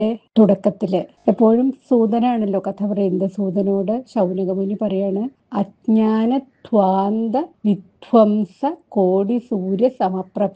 തുടക്കത്തില് എപ്പോഴും സൂതനാണല്ലോ കഥ പറയുന്നത്. സൂതനോട് ശൗനകമുനി പറയാണ്, അജ്ഞാനധ്വാന്ത വിധ്വംസ കോടി സൂര്യ സമപ്രഭ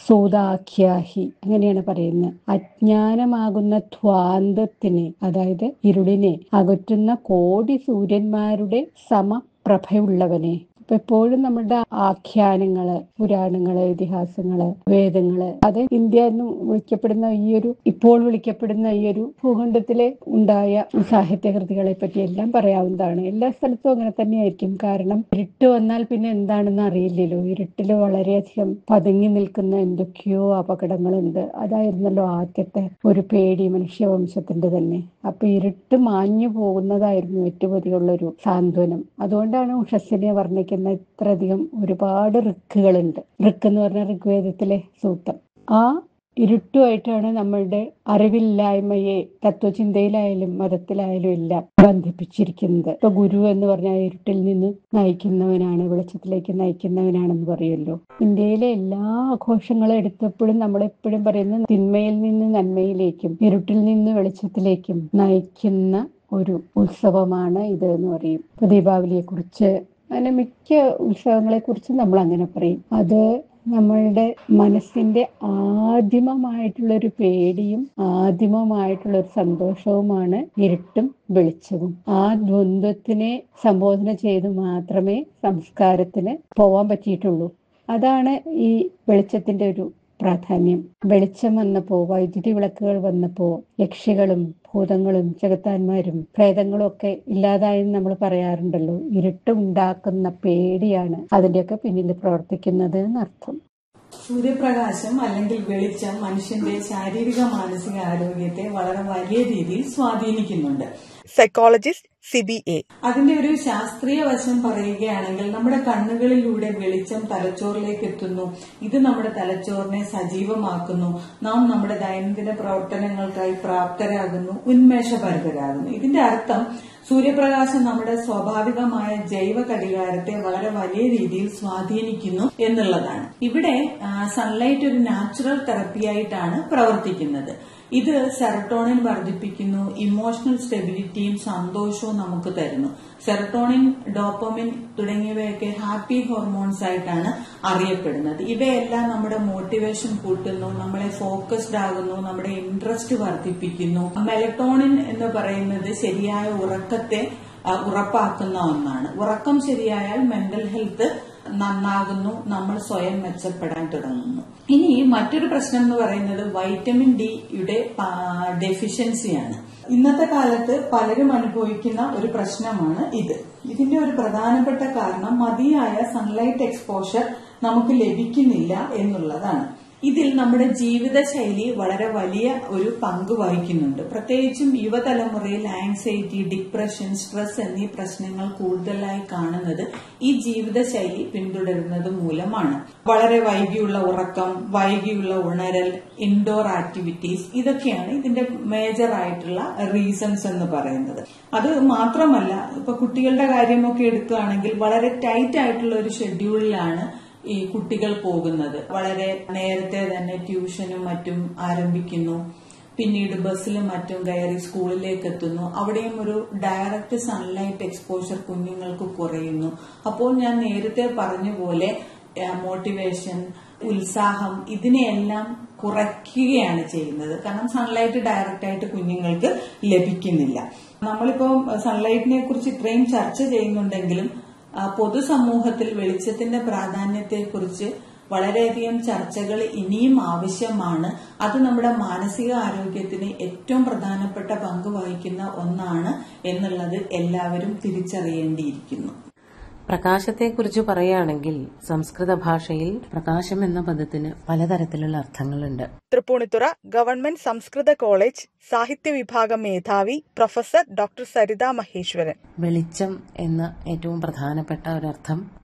സൂതാഖ്യാഹി, അങ്ങനെയാണ് പറയുന്നത്. അജ്ഞാനമാകുന്ന ധ്വാന്തത്തിനെ, അതായത് ഇരുളിനെ അകറ്റുന്ന കോടി സൂര്യന്മാരുടെ സമപ്രഭയുള്ളവനെ. അപ്പൊ എപ്പോഴും നമ്മുടെ ആഖ്യാനങ്ങള്, പുരാണങ്ങള്, ഇതിഹാസങ്ങള്, വേദങ്ങള്, അത് ഇന്ത്യ എന്ന് വിളിക്കപ്പെടുന്ന ഇപ്പോൾ വിളിക്കപ്പെടുന്ന ഈ ഒരു ഭൂഖണ്ഡത്തിലെ ഉണ്ടായ സാഹിത്യകൃതികളെ പറ്റി എല്ലാം പറയാവുന്നതാണ്. എല്ലാ സ്ഥലത്തും അങ്ങനെ തന്നെയായിരിക്കും. കാരണം ഇരുട്ട് വന്നാൽ പിന്നെ എന്താണെന്ന് അറിയില്ലല്ലോ. ഇരുട്ടില് വളരെയധികം പതുങ്ങി നിൽക്കുന്ന എന്തൊക്കെയോ അപകടങ്ങളുണ്ട്. അതായിരുന്നല്ലോ ആദ്യത്തെ ഒരു പേടി മനുഷ്യവംശത്തിന്റെ തന്നെ. അപ്പൊ ഇരുട്ട് മാഞ്ഞു പോകുന്നതായിരുന്നു ഏറ്റവും അധികമുള്ള ഒരു സാന്ത്വനം. അതുകൊണ്ടാണ് ഉഷസ്സിനെ വർണ്ണിക്കുന്ന ഇത്രയധികം ഒരുപാട് ഋക്കുകളുണ്ട്. ഋക്ക് എന്ന് പറഞ്ഞ ഋഗ്വേദത്തിലെ സൂക്തം. ആ ഇരുട്ടുമായിട്ടാണ് നമ്മളുടെ അറിവില്ലായ്മയെ തത്വചിന്തയിലായാലും മതത്തിലായാലും എല്ലാം ബന്ധിപ്പിച്ചിരിക്കുന്നത്. ഇപ്പൊ ഗുരു എന്ന് പറഞ്ഞാൽ ഇരുട്ടിൽ നിന്ന് നയിക്കുന്നവനാണ്, വെളിച്ചത്തിലേക്ക് നയിക്കുന്നവനാണെന്ന് പറയുമല്ലോ. ഇന്ത്യയിലെ എല്ലാ ആഘോഷങ്ങളും എടുത്തപ്പോഴും നമ്മളെപ്പോഴും പറയുന്നത് തിന്മയിൽ നിന്ന് നന്മയിലേക്കും ഇരുട്ടിൽ നിന്ന് വെളിച്ചത്തിലേക്കും നയിക്കുന്ന ഒരു ഉത്സവമാണ് ഇത് എന്ന് പറയും. ഇപ്പൊ ദീപാവലിയെ കുറിച്ച്, അങ്ങനെ മിക്ക ഉത്സവങ്ങളെ കുറിച്ച് നമ്മൾ അങ്ങനെ പറയും. അത് നമ്മളുടെ മനസ്സിന്റെ ആദിമമായിട്ടുള്ളൊരു പേടിയും ആദിമമായിട്ടുള്ളൊരു സന്തോഷവുമാണ് ഇരുട്ടും വെളിച്ചവും. ആ ദ്വന്ദ്വത്തിനെ സംബോധന ചെയ്ത് മാത്രമേ സംസ്കാരത്തിന് പോവാൻ പറ്റിയിട്ടുള്ളൂ. അതാണ് ഈ വെളിച്ചത്തിന്റെ ഒരു പ്രാധാന്യം. വെളിച്ചം വന്നപ്പോ, വൈദ്യുതി വിളക്കുകൾ വന്നപ്പോ യക്ഷികളും ഭൂതങ്ങളും ചെകുത്താന്മാരും പ്രേതങ്ങളും ഒക്കെ ഇല്ലാതായെന്ന് നമ്മൾ പറയാറുണ്ടല്ലോ. ഇരുട്ടുണ്ടാക്കുന്ന പേടിയാണ് അതിന്റെയൊക്കെ പിന്നിൽ പ്രവർത്തിക്കുന്നത് എന്നർത്ഥം. സൂര്യപ്രകാശം അല്ലെങ്കിൽ വെളിച്ചം മനുഷ്യന്റെ ശാരീരിക മാനസിക ആരോഗ്യത്തെ വളരെ വലിയ രീതിയിൽ സ്വാധീനിക്കുന്നുണ്ട്. സൈക്കോളജിസ്റ്റ് CBA അതിന്റെ ഒരു ശാസ്ത്രീയ വശം പറയുകയാണെങ്കിൽ നമ്മുടെ കണ്ണുകളിലൂടെ വെളിച്ചം തലച്ചോറിലേക്ക് എത്തുന്നു. ഇത് നമ്മുടെ തലച്ചോറിനെ സജീവമാക്കുന്നു. നാം നമ്മുടെ ദൈനംദിന പ്രവർത്തനങ്ങൾക്കായി പ്രാപ്തരാകുന്നു, ഉന്മേഷഭരിതരാകുന്നു. ഇതിന്റെ അർത്ഥം സൂര്യപ്രകാശം നമ്മുടെ സ്വാഭാവികമായ ജൈവ ഘടികാരത്തെ വളരെ വലിയ രീതിയിൽ സ്വാധീനിക്കുന്നു എന്നുള്ളതാണ്. ഇവിടെ സൺലൈറ്റ് ഒരു നാച്ചുറൽ തെറപ്പിയായിട്ടാണ് പ്രവർത്തിക്കുന്നത്. ഇത് സെറട്ടോണിൻ വർദ്ധിപ്പിക്കുന്നു, ഇമോഷണൽ സ്റ്റെബിലിറ്റിയും സന്തോഷവും നമുക്ക് തരുന്നു. സെറട്ടോണിൻ, ഡോപ്പമിൻ തുടങ്ങിയവയൊക്കെ ഹാപ്പി ഹോർമോൺസ് ആയിട്ടാണ് അറിയപ്പെടുന്നത്. ഇവയെല്ലാം നമ്മുടെ മോട്ടിവേഷൻ കൂട്ടുന്നു, നമ്മളെ ഫോക്കസ്ഡ് ആകുന്നു, നമ്മുടെ ഇൻട്രസ്റ്റ് വർദ്ധിപ്പിക്കുന്നു. മെലറ്റോണിൻ എന്ന് പറയുന്നത് ശരിയായ ഉറക്കത്തെ ഉറപ്പാക്കുന്ന ഒന്നാണ്. ഉറക്കം ശരിയായാൽ മെന്റൽ ഹെൽത്ത് നന്നാകുന്നു, നമ്മൾ സ്വയം മെച്ചപ്പെടാൻ തുടങ്ങുന്നു. ഇനി മറ്റൊരു പ്രശ്നം എന്ന് പറയുന്നത് വൈറ്റമിൻ ഡിയുടെ ഡെഫിഷ്യൻസിയാണ്. ഇന്നത്തെ കാലത്ത് പലരും അനുഭവിക്കുന്ന ഒരു പ്രശ്നമാണ് ഇത്. ഇതിന്റെ ഒരു പ്രധാനപ്പെട്ട കാരണം മതിയായ സൺലൈറ്റ് എക്സ്പോഷർ നമുക്ക് ലഭിക്കുന്നില്ല എന്നുള്ളതാണ്. ഇതിൽ നമ്മുടെ ജീവിതശൈലി വളരെ വലിയ ഒരു പങ്ക് വഹിക്കുന്നുണ്ട്. പ്രത്യേകിച്ചും യുവതലമുറയിൽ ആങ്സൈറ്റി, ഡിപ്രഷൻ, സ്ട്രെസ് എന്നീ പ്രശ്നങ്ങൾ കൂടുതലായി കാണുന്നത് ഈ ജീവിതശൈലി പിന്തുടരുന്നത് മൂലമാണ്. വളരെ വൈകിയുള്ള ഉറക്കം, വൈകിയുള്ള ഉണരൽ, ഇൻഡോർ ആക്ടിവിറ്റീസ്, ഇതൊക്കെയാണ് ഇതിന്റെ മേജർ ആയിട്ടുള്ള റീസൺസ് എന്ന് പറയുന്നത്. അത് മാത്രമല്ല, ഇപ്പൊ കുട്ടികളുടെ കാര്യമൊക്കെ എടുക്കുകയാണെങ്കിൽ വളരെ ടൈറ്റ് ആയിട്ടുള്ള ഒരു ഷെഡ്യൂളിലാണ് ഈ കുട്ടികൾ പോകുന്നത്. വളരെ നേരത്തെ തന്നെ ട്യൂഷനും മറ്റും ആരംഭിക്കുന്നു. പിന്നീട് ബസ്സിലും മറ്റും കയറി സ്കൂളിലേക്ക് എത്തുന്നു. അവിടെയും ഒരു ഡയറക്റ്റ് സൺലൈറ്റ് എക്സ്പോഷർ കുഞ്ഞുങ്ങൾക്ക് കുറയുന്നു. അപ്പോൾ ഞാൻ നേരത്തെ പറഞ്ഞ പോലെ മോട്ടിവേഷൻ, ഉത്സാഹം, ഇതിനെയെല്ലാം കുറയ്ക്കുകയാണ് ചെയ്യുന്നത്. കാരണം സൺലൈറ്റ് ഡയറക്റ്റ് ആയിട്ട് കുഞ്ഞുങ്ങൾക്ക് ലഭിക്കുന്നില്ല. നമ്മളിപ്പോ സൺലൈറ്റിനെ കുറിച്ച് ഇത്രയും ചർച്ച ചെയ്യുന്നുണ്ടെങ്കിലും പൊതുസമൂഹത്തിൽ വെളിച്ചത്തിന്റെ പ്രാധാന്യത്തെക്കുറിച്ച് വളരെയധികം ചർച്ചകൾ ഇനിയും ആവശ്യമാണ്. അത് നമ്മുടെ മാനസിക ആരോഗ്യത്തിന് ഏറ്റവും പ്രധാനപ്പെട്ട പങ്ക് വഹിക്കുന്ന ഒന്നാണ് എന്നുള്ളത് എല്ലാവരും തിരിച്ചറിയേണ്ടിയിരിക്കുന്നു. പ്രകാശത്തെക്കുറിച്ച് പറയുകയാണെങ്കിൽ സംസ്കൃത ഭാഷയിൽ പ്രകാശം എന്ന പദത്തിന് പലതരത്തിലുള്ള അർത്ഥങ്ങളുണ്ട്. തൃപ്പൂണിത്തുറ ഗവൺമെന്റ് സംസ്കൃത കോളേജ് സാഹിത്യ വിഭാഗം മേധാവി പ്രൊഫസർ ഡോക്ടർ സരിത മഹേശ്വരൻ. വെളിച്ചം എന്ന ഏറ്റവും പ്രധാനപ്പെട്ട ഒരർത്ഥം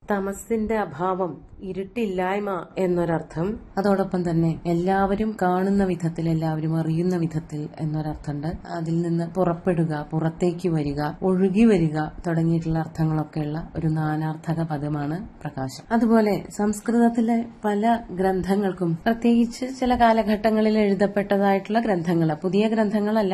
തമസിന്റെ അഭാവം, ഇരുട്ടില്ലായ്മ എന്നൊരർത്ഥം. അതോടൊപ്പം തന്നെ എല്ലാവരും കാണുന്ന വിധത്തിൽ, എല്ലാവരും അറിയുന്ന വിധത്തിൽ എന്നൊരർത്ഥമുണ്ട്. അതിൽ നിന്ന് പുറപ്പെടുക, പുറത്തേക്ക് വരിക, ഒഴുകി വരിക തുടങ്ങിയിട്ടുള്ള അർത്ഥങ്ങളൊക്കെയുള്ള ഒരു നാനാർത്ഥക പദമാണ് പ്രകാശം. അതുപോലെ സംസ്കൃതത്തിലെ പല ഗ്രന്ഥങ്ങൾക്കും, പ്രത്യേകിച്ച് ചില കാലഘട്ടങ്ങളിൽ എഴുതപ്പെട്ടതായിട്ടുള്ള ഗ്രന്ഥങ്ങൾ, പുതിയ ഗ്രന്ഥങ്ങളല്ല,